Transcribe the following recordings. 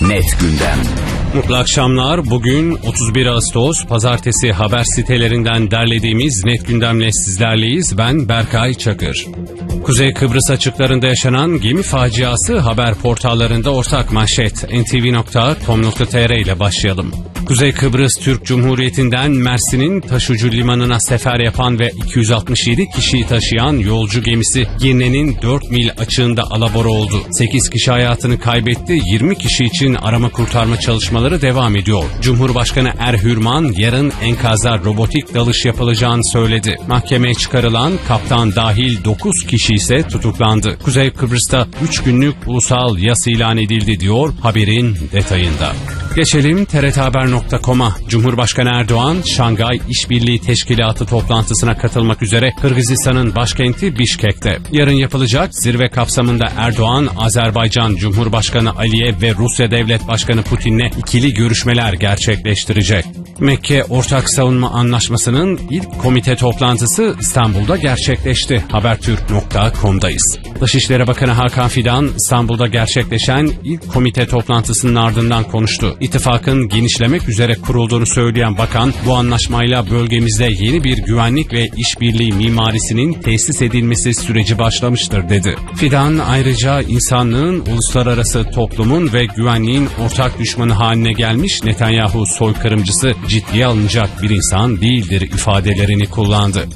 Net Gündem. Mutlu akşamlar. Bugün 31 Ağustos Pazartesi, haber sitelerinden derlediğimiz Net Gündem'le sizlerleyiz. Ben Berkay Çakır. Kuzey Kıbrıs açıklarında yaşanan gemi faciası haber portallarında ortak manşet. ntv.com.tr ile başlayalım. Kuzey Kıbrıs Türk Cumhuriyeti'nden Mersin'in taşucu limanına sefer yapan ve 267 kişiyi taşıyan yolcu gemisi Girne'nin 4 mil açığında alabora oldu. 8 kişi hayatını kaybetti, 20 kişi için arama kurtarma çalışmaları devam ediyor. Cumhurbaşkanı Erhürman yarın enkaza robotik dalış yapılacağını söyledi. Mahkemeye çıkarılan kaptan dahil 9 kişi ise tutuklandı. Kuzey Kıbrıs'ta 3 günlük ulusal yas ilan edildi diyor haberin detayında. Geçelim TRTHaber.com'a. Cumhurbaşkanı Erdoğan, Şangay İşbirliği Teşkilatı toplantısına katılmak üzere Kırgızistan'ın başkenti Bişkek'te. Yarın yapılacak zirve kapsamında Erdoğan, Azerbaycan Cumhurbaşkanı Aliyev ve Rusya Devlet Başkanı Putin'le ikili görüşmeler gerçekleştirecek. Mekke Ortak Savunma Anlaşması'nın ilk komite toplantısı İstanbul'da gerçekleşti. Habertürk.com'dayız. Dışişleri Bakanı Hakan Fidan, İstanbul'da gerçekleşen ilk komite toplantısının ardından konuştu. İttifakın genişlemek üzere kurulduğunu söyleyen bakan, bu anlaşmayla bölgemizde yeni bir güvenlik ve işbirliği mimarisinin tesis edilmesi süreci başlamıştır dedi. Fidan ayrıca insanlığın, uluslararası toplumun ve güvenliğin ortak düşmanı haline gelmiş Netanyahu soykırımcısı ciddiye alınacak bir insan değildir ifadelerini kullandı.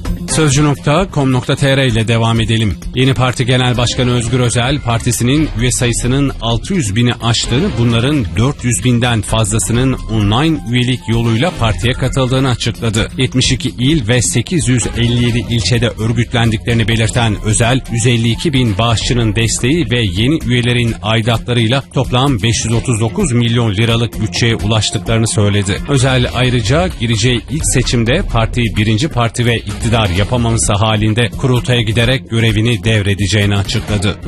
Sözcü.com.tr ile devam edelim. Yeni Parti Genel Başkanı Özgür Özel, partisinin üye sayısının 600 bini aştığını, bunların 400 binden fazlasının online üyelik yoluyla partiye katıldığını açıkladı. 72 il ve 857 ilçede örgütlendiklerini belirten Özel, 152 bin bağışçının desteği ve yeni üyelerin aidatlarıyla toplam 539 milyon liralık bütçeye ulaştıklarını söyledi. Özel ayrıca gireceği ilk seçimde partiyi birinci parti ve iktidar yapamaması halinde kurultaya giderek görevini devredeceğini açıkladı.